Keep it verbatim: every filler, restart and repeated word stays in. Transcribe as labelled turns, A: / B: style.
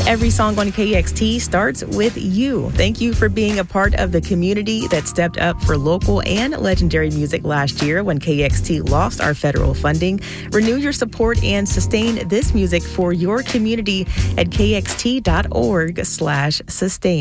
A: Every song on K X T starts with you. Thank you for being a part of the community that stepped up for local and legendary music last year when K X T lost our federal funding. Renew your support and sustain this music for your community at kxt.org slash sustain.